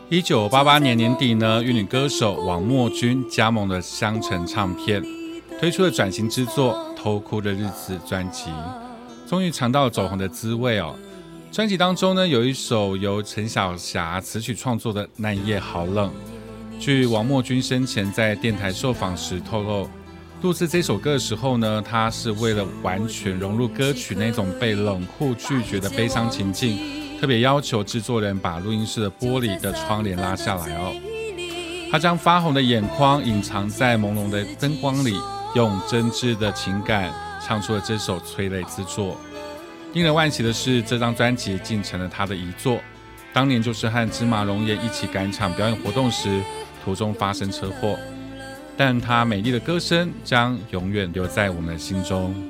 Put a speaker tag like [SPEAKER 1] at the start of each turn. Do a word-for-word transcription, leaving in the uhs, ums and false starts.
[SPEAKER 1] 一九八八年年底呢，粤女歌手王墨君加盟了香城唱片，推出了转型之作《偷哭的日子》专辑，终于尝到了走红的滋味哦。专辑当中呢，有一首由陈小霞词曲创作的《那夜好冷》。据王墨君生前在电台受访时透露，录制这首歌的时候呢，他是为了完全融入歌曲那种被冷酷拒绝的悲伤情境，特别要求制作人把录音室的玻璃的窗帘拉下来哦。他将发红的眼眶隐藏在朦胧的灯光里，用真挚的情感唱出了这首催泪之作。令人惋惜的是，这张专辑竟成了他的遗作。当年就是和芝麻龙眼一起赶场表演活动时，途中发生车祸，但他美丽的歌声将永远留在我们的心中。